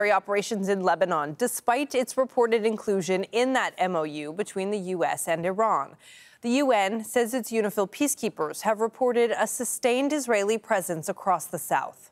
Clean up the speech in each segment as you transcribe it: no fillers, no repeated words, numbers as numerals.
Operations in Lebanon, despite its reported inclusion in that MOU between the U.S. and Iran. The UN says its UNIFIL peacekeepers have reported a sustained Israeli presence across the south.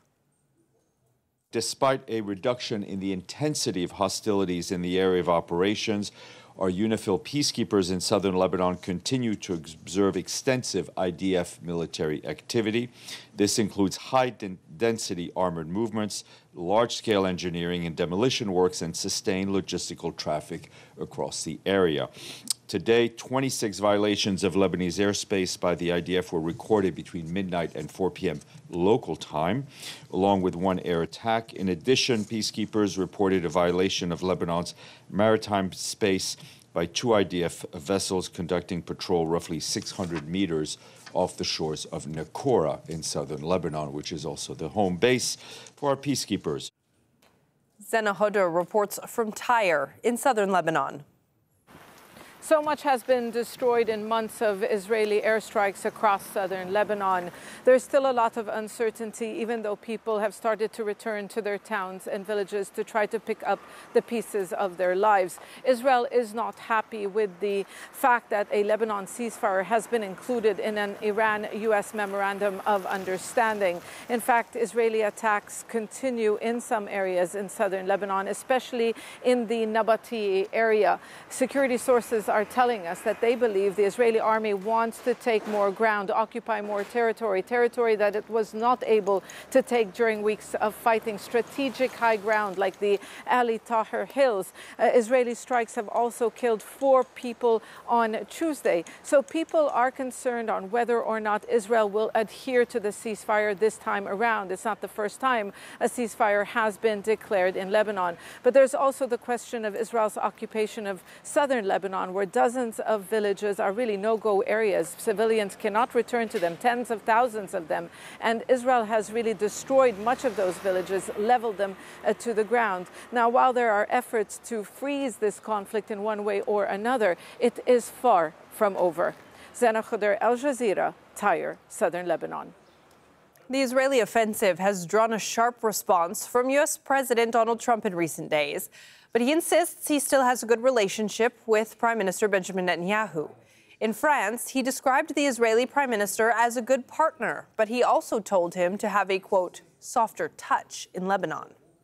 Despite a reduction in the intensity of hostilities in the area of operations, our UNIFIL peacekeepers in southern Lebanon continue to observe extensive IDF military activity. This includes high-density armored movements, large-scale engineering and demolition works, and sustained logistical traffic across the area. Today, 26 violations of Lebanese airspace by the IDF were recorded between midnight and 4 p.m. local time, along with one air attack. In addition, peacekeepers reported a violation of Lebanon's maritime space by 2 IDF vessels conducting patrol roughly 600 meters off the shores of Nakora in southern Lebanon, which is also the home base for our peacekeepers. Zena Hodor reports from Tyre in southern Lebanon. So much has been destroyed in months of Israeli airstrikes across southern Lebanon. There's still a lot of uncertainty, even though people have started to return to their towns and villages to try to pick up the pieces of their lives. Israel is not happy with the fact that a Lebanon ceasefire has been included in an Iran-U.S. memorandum of understanding. In fact, Israeli attacks continue in some areas in southern Lebanon, especially in the Nabati area. Security sources are telling us that they believe the Israeli army wants to take more ground, occupy more territory that it was not able to take during weeks of fighting. Strategic high ground like the Ali Tahrir Hills. Israeli strikes have also killed 4 people on Tuesday. So people are concerned on whether or not Israel will adhere to the ceasefire this time around. It's not the first time a ceasefire has been declared in Lebanon. But there's also the question of Israel's occupation of southern Lebanon, where dozens of villages are really no-go areas. Civilians cannot return to them, tens of thousands of them. And Israel has really destroyed much of those villages, leveled them to the ground. Now, while there are efforts to freeze this conflict in one way or another, it is far from over. Zena Hodor, Al Jazeera, Tyre, southern Lebanon. The Israeli offensive has drawn a sharp response from U.S. President Donald Trump in recent days, but he insists he still has a good relationship with Prime Minister Benjamin Netanyahu. In France, he described the Israeli Prime Minister as a good partner, but he also told him to have a, quote, softer touch in Lebanon.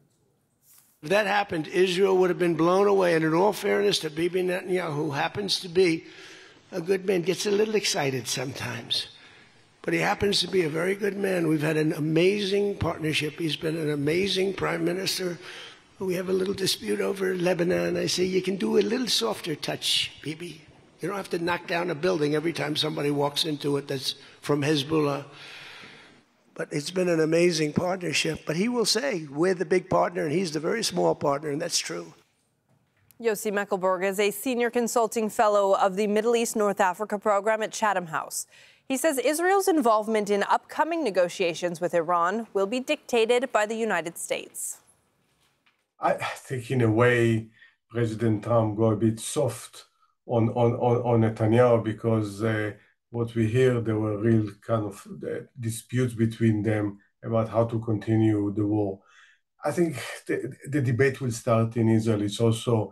If that happened, Israel would have been blown away. And in all fairness to Bibi Netanyahu, who happens to be a good man, gets a little excited sometimes. But he happens to be a very good man. We've had an amazing partnership. He's been an amazing prime minister. We have a little dispute over Lebanon. I say, you can do a little softer touch, Bibi. You don't have to knock down a building every time somebody walks into it that's from Hezbollah. But it's been an amazing partnership. But he will say, we're the big partner and he's the very small partner, and that's true. Yossi Mekelberg is a senior consulting fellow of the Middle East North Africa program at Chatham House. He says Israel's involvement in upcoming negotiations with Iran will be dictated by the United States. I think, in a way, President Trump go a bit soft on Netanyahu, because what we hear, there were real kind of disputes between them about how to continue the war. I think the debate will start in Israel. It's also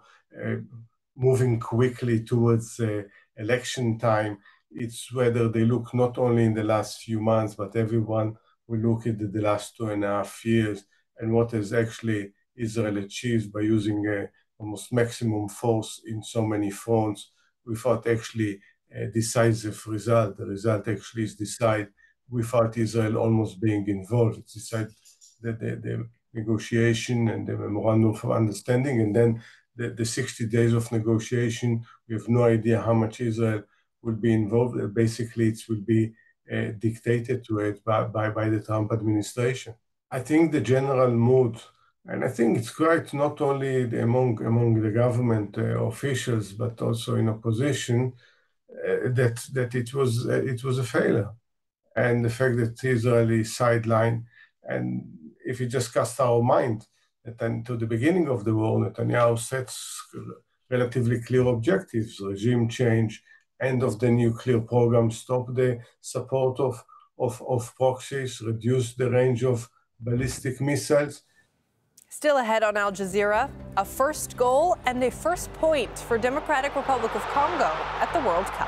moving quickly towards election time. It's whether they look not only in the last few months, but everyone will look at the last 2.5 years and what has actually Israel achieved by using almost maximum force in so many fronts without actually a decisive result. The result actually is decided without Israel almost being involved. It's decided that the negotiation and the memorandum of understanding, and then the 60 days of negotiation. We have no idea how much Israel will be involved. Basically, it will be dictated to it by the Trump administration. I think the general mood, and I think it's quite not only among the government officials, but also in opposition, that it was a failure, and the fact that Israel is sidelined. And if we just cast our mind then to the beginning of the war, Netanyahu sets relatively clear objectives: regime change, end of the nuclear program, stop the support of proxies, reduce the range of ballistic missiles. Still ahead on Al Jazeera, a first goal and a first point for Democratic Republic of Congo at the World Cup.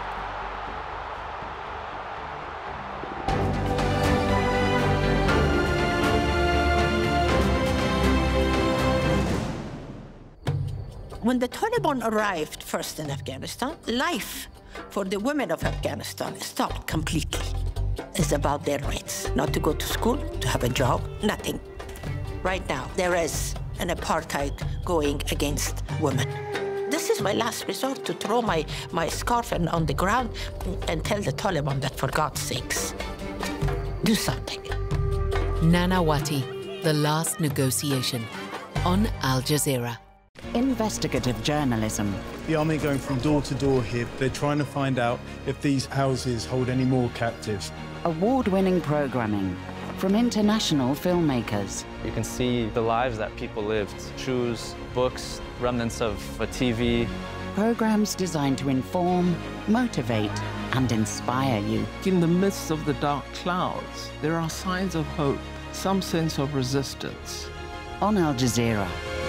When the Taliban arrived first in Afghanistan, life for the women of Afghanistan stopped completely. It's about their rights, not to go to school, to have a job, nothing. Right now, there is an apartheid going against women. This is my last resort, to throw my scarf on the ground and tell the Taliban that, for God's sakes, do something. Nanawati, The Last Negotiation, on Al Jazeera. Investigative journalism. The army going from door to door here. They're trying to find out if these houses hold any more captives. Award-winning programming from international filmmakers. You can see the lives that people lived. Shoes, books, remnants of a TV. Programs designed to inform, motivate, and inspire you. In the midst of the dark clouds, there are signs of hope, some sense of resistance. On Al Jazeera.